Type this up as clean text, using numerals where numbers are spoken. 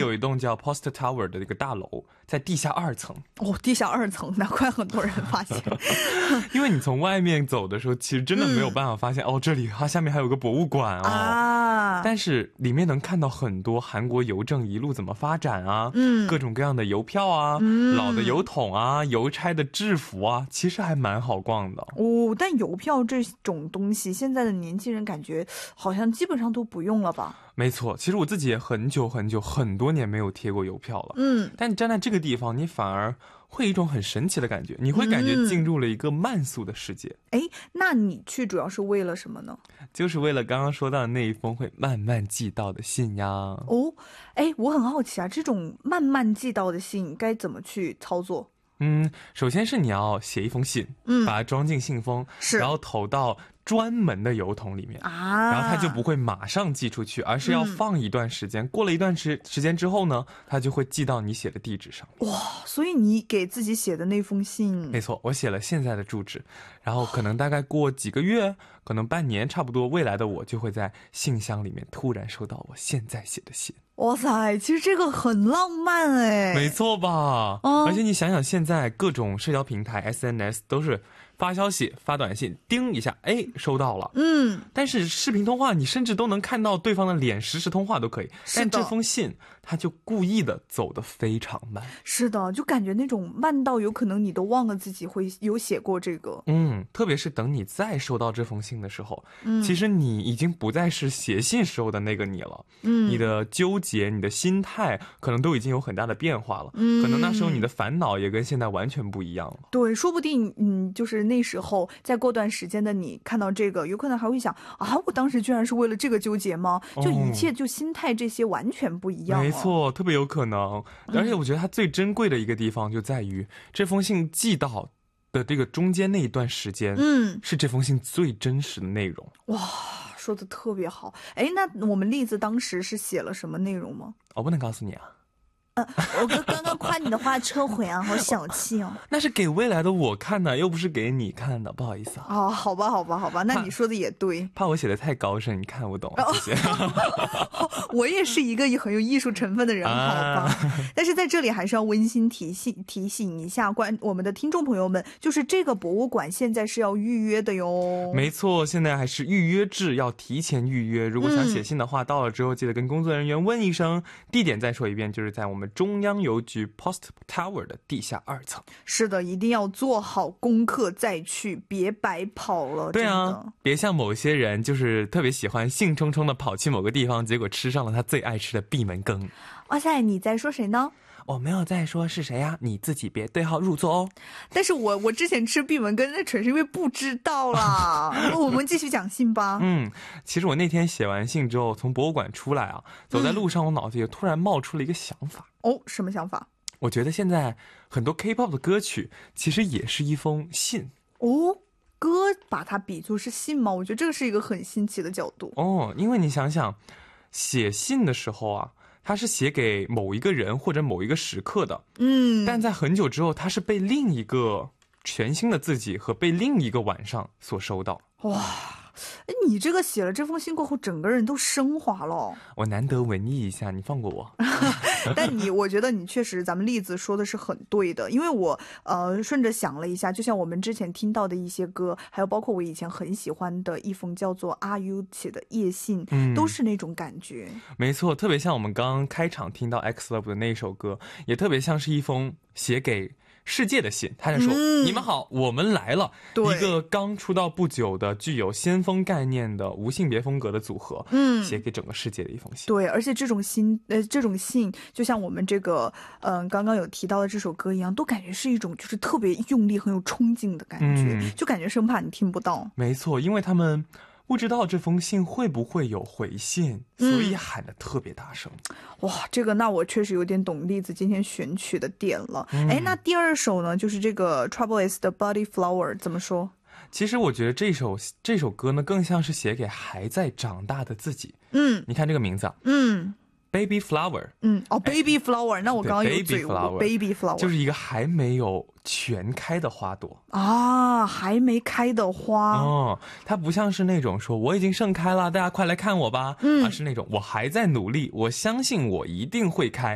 有一栋叫 Post Tower 的一个大楼，在地下2层。 哦，地下2层，难怪很多人发现。 因为你从外面走的时候，其实真的没有办法发现，这里它下面还有个博物馆但是里面能看到很多韩国邮政一路怎么发展啊，各种各样的邮票啊，老的邮筒啊，邮差的制服啊，其实还蛮好逛的。 但邮票这种东西，现在的年轻人感觉好像基本上都不用了吧？ 没错，其实我自己也很多年没有贴过邮票了。但你站在这个地方，你反而会有一种很神奇的感觉，你会感觉进入了一个慢速的世界。 那你去主要是为了什么呢？ 就是为了刚刚说到的那一封会慢慢寄到的信呀。 我很好奇啊，这种慢慢寄到的信该怎么去操作？ 首先是你要写一封信，把它装进信封，然后投到专门的邮筒里面然后它就不会马上寄出去，而是要放一段时间，过了一段时间之后呢，它就会寄到你写的地址上。 所以你给自己写的那封信， 没错，我写了现在的住址，然后可能大概过几个月，可能半年差不多，未来的我就会在信箱里面突然收到我现在写的信。 哇塞，其实这个很浪漫没错吧？而且你想想，现在各种社交平台 SNS 都是发消息发短信，叮一下收到了。但是视频通话你甚至都能看到对方的脸，实时通话都可以，但这封信他就故意的走得非常慢。 是的，就感觉那种慢到有可能你都忘了自己会有写过这个。 特别是等你再收到这封信的时候，其实你已经不再是写信时候的那个你了。你的纠结，你的心态可能都已经有很大的变化了。可能那时候你的烦恼也跟现在完全不一样了。 对，说不定就是那时候再过段时间的你看到这个，有可能还会想我当时居然是为了这个纠结吗？就一切就心态这些完全不一样。 没错，特别有可能。而且我觉得它最珍贵的一个地方就在于这封信寄到的这个中间那一段时间，是这封信最真实的内容。 哇，说的特别好。那我们栗子当时是写了什么内容吗？ 我不能告诉你啊。 我刚刚夸你的话撤回啊，好小气哦。 那是给未来的我看的，又不是给你看的，不好意思啊。 好吧，那你说的也对。 怕我写的太高深，你看不懂谢谢。 我也是一个很有艺术成分的人，好吧。但是在这里还是要温馨提醒一下我们的听众朋友们，就是这个博物馆现在是要预约的哟。 没错，现在还是预约制，要提前预约。如果想写信的话，到了之后记得跟工作人员问一声。地点再说一遍，就是在我们中央邮局 Post Tower 的地下2层。 是的，一定要做好功课再去，别白跑了。 对啊，别像某些人就是特别喜欢兴冲冲的跑去某个地方，结果吃上了他最爱吃的闭门羹。 哇塞，你在说谁呢？ 我没有在说是谁呀，你自己别对号入座哦。 但是我之前吃闭门羹那纯是因为不知道啦。我们继续讲信吧。 其实我那天写完信之后，从博物馆出来走在路上，我脑子里突然冒出了一个想法。 什么想法？ 我觉得现在很多 K-pop 的歌曲其实也是一封信。 歌把它比作是信吗？我觉得这个是一个很新奇的角度。 因为你想想，写信的时候它是写给某一个人或者某一个时刻的，但在很久之后，它是被另一个全新的自己和被另一个晚上所收到。 哇，你这个写了这封信过后，整个人都升华了。 我难得文艺一下，你放过我。 但我觉得你确实，咱们栗子说的是很对的，因为我顺着想了一下，就像我们之前听到的一些歌，还有包括我以前很喜欢的一封叫做阿 U 写的夜信，都是那种感觉。没错，特别像我们刚刚开场听到 X-Love 的那首歌，也特别像是一封写给世界的信。他就说，你们好，我们来了。一个刚出道不久的具有先锋概念的无性别风格的组合，写给整个世界的一封信。对，而且这种信就像我们这个刚刚有提到的这首歌一样，都感觉是一种就是特别用力很有冲劲的感觉，就感觉生怕你听不到。没错，因为他们不知道这封信会不会有回信，所以喊得特别大声。哇，这个那我确实有点懂栗子今天选曲的点了。那第二首呢，就是这个 Trouble Is 的 Body Flower 怎么说？其实我觉得这首歌呢，更像是写给还在长大的自己。你看这个名字Baby Flower。Baby Flower， 那我刚刚有嘴误 Baby Flower 就是一个还没有全开的花朵还没开的花它不像是那种说我已经盛开了，大家快来看我吧，而是那种我还在努力，我相信我一定会开，